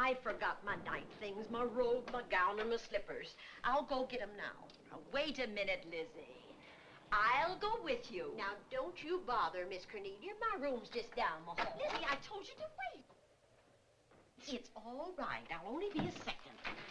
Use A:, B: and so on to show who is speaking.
A: I forgot my night things, my robe, my gown, and my slippers. I'll go get 'em now.
B: Now, wait a minute, Lizzie.
A: I'll go with you.
C: Now, don't you bother, Miss Cornelia. My room's just down the hall.
A: Lizzie, I told you to wait. It's all right. I'll only be a second.